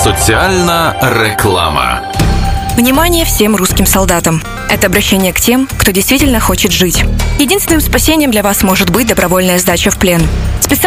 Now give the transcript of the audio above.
Соціальна реклама. Внимание всем русским солдатам. Это обращение к тем, кто действительно хочет жить. Единственным спасением для вас может быть добровольная сдача в плен.